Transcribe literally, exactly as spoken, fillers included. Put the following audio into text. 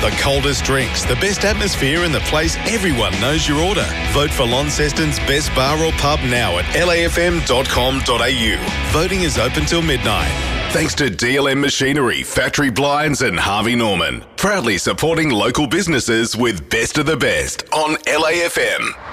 The coldest drinks, the best atmosphere and the place everyone knows your order. Vote for Launceston's best bar or pub now at l a f m dot com dot a u. Voting is open till midnight. Thanks to D L M Machinery, Factory Blinds and Harvey Norman. Proudly supporting local businesses with Best of the Best on L A F M.